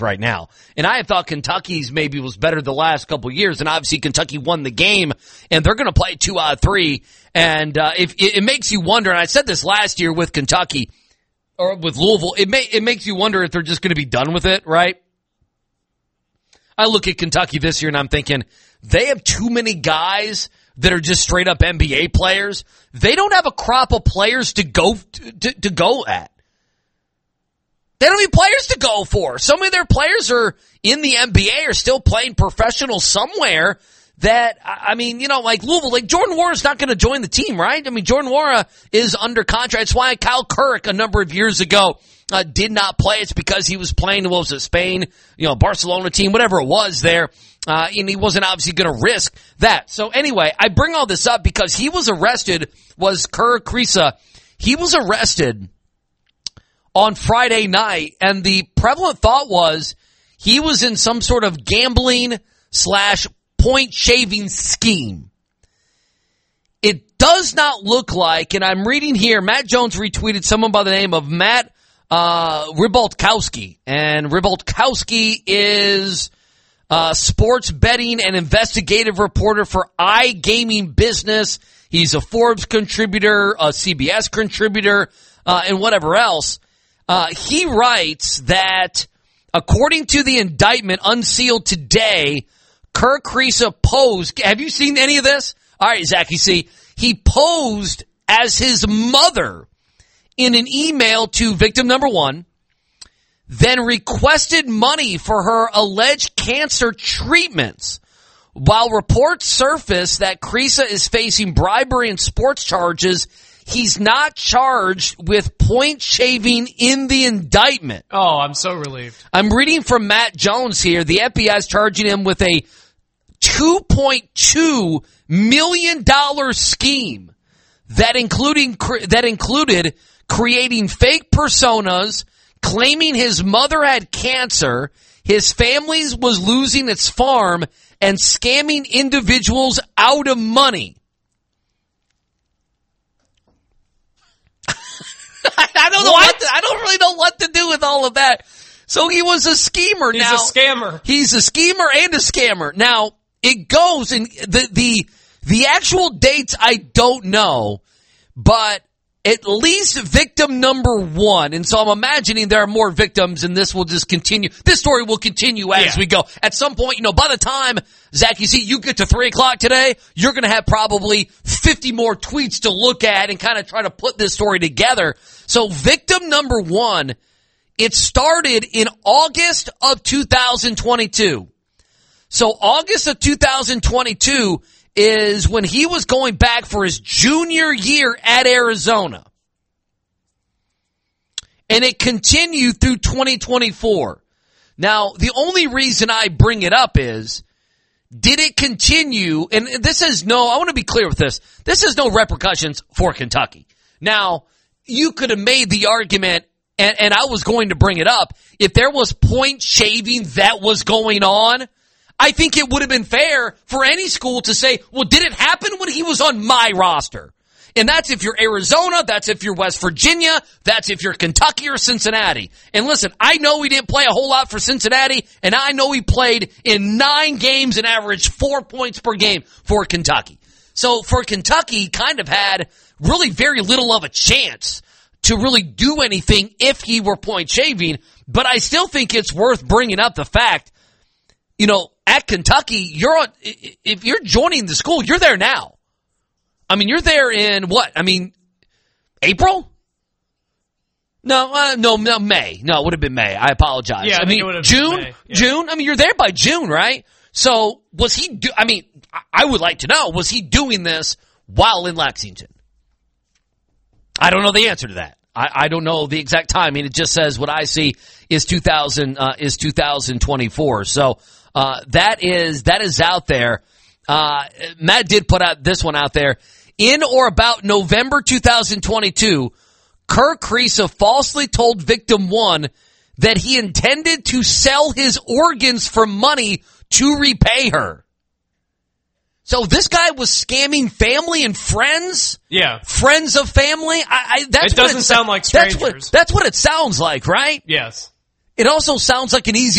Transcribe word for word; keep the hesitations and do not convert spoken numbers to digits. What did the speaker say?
ranked right now. And I thought Kentucky's maybe was better the last couple of years, and obviously Kentucky won the game, and they're going to play two out of three. And uh, if it, it makes you wonder, and I said this last year with Kentucky or with Louisville, it may it makes you wonder if they're just going to be done with it, right? I look at Kentucky this year and I'm thinking they have too many guys that are just straight up N B A players. They don't have a crop of players to go to, to, to go at. They don't have players to go for. Some of their players are in the N B A or still playing professional somewhere. That, I mean, you know, like Louisville, like Jordan Nwara's not going to join the team, right? I mean, Jordan Nwara is under contract. It's why Kyle Kirk a number of years ago uh, did not play. It's because he was playing, what was it, Spain, you know, Barcelona team, whatever it was there. Uh, and he wasn't obviously going to risk that. So anyway, I bring all this up because he was arrested, was Kerr Kriisa. He was arrested on Friday night, and the prevalent thought was he was in some sort of gambling slash point shaving scheme. It does not look like, and I'm reading here, Matt Jones retweeted someone by the name of Matt uh, Rybaltkowski, and Rybaltkowski is uh, sports betting and investigative reporter for iGaming Business. He's a Forbes contributor, a C B S contributor, uh, and whatever else. Uh, he writes that, according to the indictment unsealed today, Kerr Kriisa posed. Have you seen any of this? All right, Zach, you see, he posed as his mother in an email to victim number one, then requested money for her alleged cancer treatments. While reports surface that Kriisa is facing bribery and sports charges, he's not charged with point shaving in the indictment. Oh, I'm so relieved. I'm reading from Matt Jones here. The F B I is charging him with a two point two million dollars scheme that including that included creating fake personas, claiming his mother had cancer, his family was losing its farm, and scamming individuals out of money. I don't know what, what to, I don't really know what to do with all of that. So he was a schemer. He's now, a scammer. He's a schemer and a scammer. Now, it goes, and the, the, the actual dates I don't know, but at least victim number one, and so I'm imagining there are more victims, and this will just continue. This story will continue as yeah. we go. At some point, you know, by the time, Zach, you see, you get to three o'clock today, you're going to have probably fifty more tweets to look at and kind of try to put this story together. So victim number one, it started in August of two thousand twenty-two. So August of two thousand twenty-two is when he was going back for his junior year at Arizona. And it continued through twenty twenty-four. Now, the only reason I bring it up is, did it continue? And this is no, I want to be clear with this. This is no repercussions for Kentucky. Now, you could have made the argument, and, and I was going to bring it up, if there was point shaving that was going on, I think it would have been fair for any school to say, well, did it happen when he was on my roster? And that's if you're Arizona, that's if you're West Virginia, that's if you're Kentucky or Cincinnati. And listen, I know he didn't play a whole lot for Cincinnati, and I know he played in nine games and averaged four points per game for Kentucky. So for Kentucky, kind of had really very little of a chance to really do anything if he were point shaving. But I still think it's worth bringing up the fact, you know, at Kentucky, you're on, if you're joining the school, you're there now. I mean, you're there in what? I mean, April? No, uh, no, no, May. No, it would have been May. I apologize. Yeah, I, I mean, June, yeah. June. I mean, you're there by June, right? So was he? Do, I mean, I would like to know: was he doing this while in Lexington? I don't know the answer to that. I, I don't know the exact timing. It just says what I see is two thousand uh, is two thousand twenty-four. So. Uh, that is, that is out there. Uh, Matt did put out this one out there. In or about November two thousand twenty-two, Kerr Kriisa falsely told victim one that he intended to sell his organs for money to repay her. So this guy was scamming family and friends? Yeah. Friends of family? I, I, that's it doesn't what it, sound like strangers. That's what, that's what it sounds like, right? Yes. It also sounds like an easy